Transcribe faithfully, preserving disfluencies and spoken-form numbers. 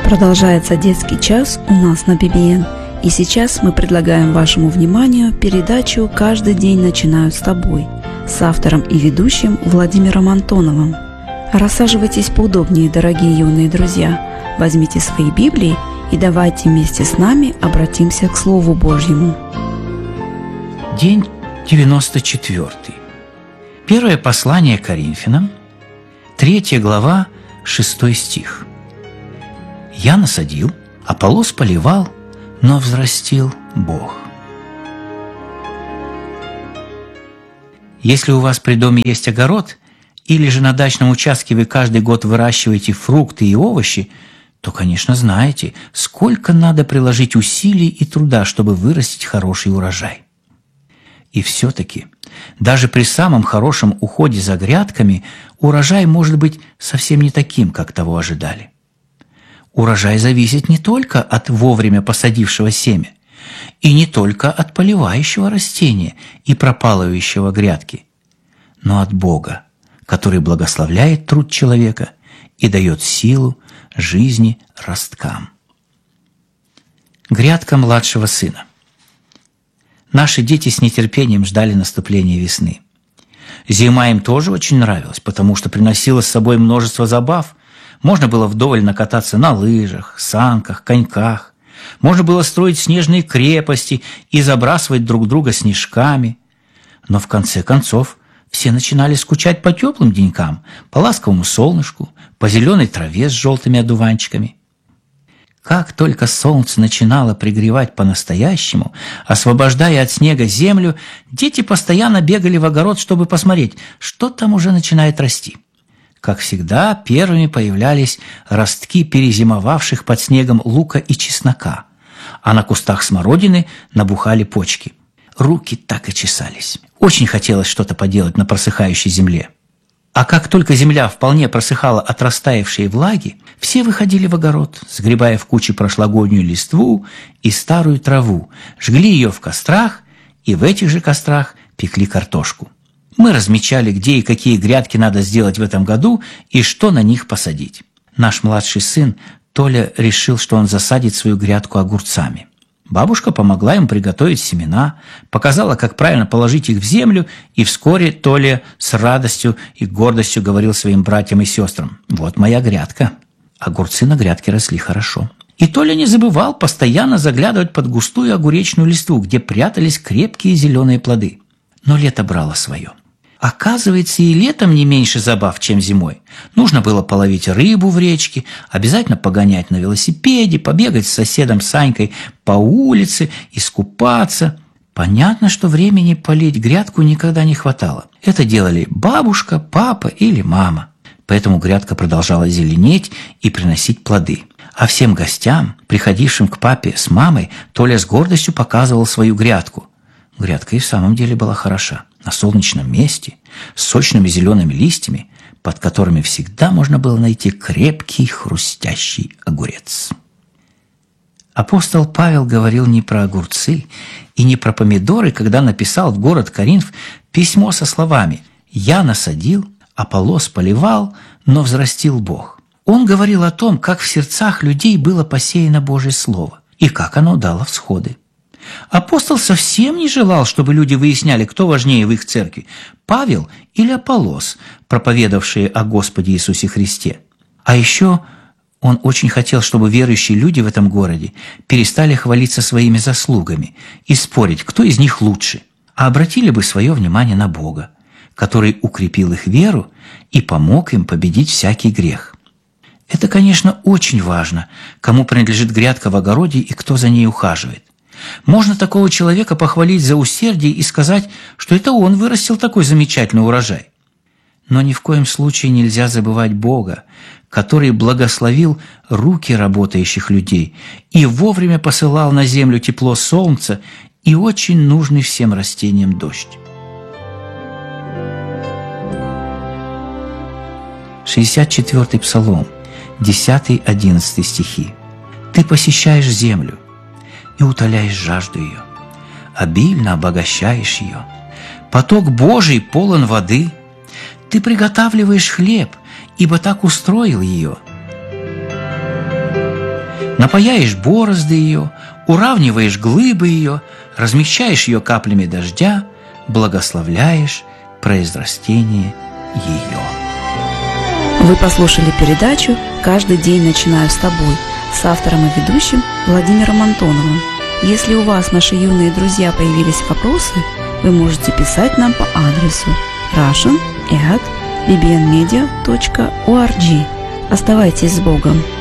Продолжается детский час у нас на би би эн. И сейчас мы предлагаем вашему вниманию передачу «Каждый день начинаю с тобой» с автором и ведущим Владимиром Антоновым. Рассаживайтесь поудобнее, дорогие юные друзья. Возьмите свои Библии и давайте вместе с нами обратимся к Слову Божьему. День девяносто четвёртый. Первое послание Коринфянам, третья глава, шестой стих. «Я насадил, Аполлос поливал, но взрастил Бог». Если у вас при доме есть огород, или же на дачном участке вы каждый год выращиваете фрукты и овощи, то, конечно, знаете, сколько надо приложить усилий и труда, чтобы вырастить хороший урожай. И все-таки, даже при самом хорошем уходе за грядками, урожай может быть совсем не таким, как того ожидали. Урожай зависит не только от вовремя посадившего семя, и не только от поливающего растения и пропалывающего грядки, но от Бога, который благословляет труд человека и дает силу жизни росткам. Грядка младшего сына. Наши дети с нетерпением ждали наступления весны. Зима им тоже очень нравилась, потому что приносила с собой множество забав. Можно было вдоволь накататься на лыжах, санках, коньках. Можно было строить снежные крепости и забрасывать друг друга снежками. Но в конце концов все начинали скучать по теплым денькам, по ласковому солнышку, по зеленой траве с желтыми одуванчиками. Как только солнце начинало пригревать по-настоящему, освобождая от снега землю, дети постоянно бегали в огород, чтобы посмотреть, что там уже начинает расти. Как всегда, первыми появлялись ростки перезимовавших под снегом лука и чеснока, а на кустах смородины набухали почки. Руки так и чесались. Очень хотелось что-то поделать на просыхающей земле. А как только земля вполне просыхала от растаявшей влаги, все выходили в огород, сгребая в кучи прошлогоднюю листву и старую траву, жгли ее в кострах и в этих же кострах пекли картошку. Мы размечали, где и какие грядки надо сделать в этом году и что на них посадить. Наш младший сын Толя решил, что он засадит свою грядку огурцами. Бабушка помогла ему приготовить семена, показала, как правильно положить их в землю, и вскоре Толя с радостью и гордостью говорил своим братьям и сестрам: «Вот моя грядка». Огурцы на грядке росли хорошо. И Толя не забывал постоянно заглядывать под густую огуречную листву, где прятались крепкие зеленые плоды. Но лето брало свое. Оказывается, и летом не меньше забав, чем зимой. Нужно было половить рыбу в речке, обязательно погонять на велосипеде, побегать с соседом Санькой по улице, искупаться. Понятно, что времени полить грядку никогда не хватало. Это делали бабушка, папа или мама. Поэтому грядка продолжала зеленеть и приносить плоды. А всем гостям, приходившим к папе с мамой, Толя с гордостью показывал свою грядку. Грядка и в самом деле была хороша. На солнечном месте, с сочными зелеными листьями, под которыми всегда можно было найти крепкий хрустящий огурец. Апостол Павел говорил не про огурцы и не про помидоры, когда написал в город Коринф письмо со словами: «Я насадил, Аполлос поливал, но взрастил Бог». Он говорил о том, как в сердцах людей было посеяно Божье Слово и как оно дало всходы. Апостол совсем не желал, чтобы люди выясняли, кто важнее в их церкви – Павел или Аполлос, проповедовавшие о Господе Иисусе Христе. А еще он очень хотел, чтобы верующие люди в этом городе перестали хвалиться своими заслугами и спорить, кто из них лучше, а обратили бы свое внимание на Бога, который укрепил их веру и помог им победить всякий грех. Это, конечно, очень важно, кому принадлежит грядка в огороде и кто за ней ухаживает. Можно такого человека похвалить за усердие и сказать, что это он вырастил такой замечательный урожай. Но ни в коем случае нельзя забывать Бога, который благословил руки работающих людей и вовремя посылал на землю тепло солнца и очень нужный всем растениям дождь. шестьдесят четвёртый Псалом, десятый-одиннадцатый стихи. «Ты посещаешь землю и утоляешь жажду ее, обильно обогащаешь ее. Поток Божий полон воды. Ты приготавливаешь хлеб, ибо так устроил ее. Напаяешь борозды ее, уравниваешь глыбы ее, размягчаешь ее каплями дождя, благословляешь произрастение ее. Вы послушали передачу «Каждый день начинаю с тобой» с автором и ведущим Владимиром Антоновым. Если у вас, наши юные друзья, появились вопросы, вы можете писать нам по адресу russian at b b n media dot org. Оставайтесь с Богом!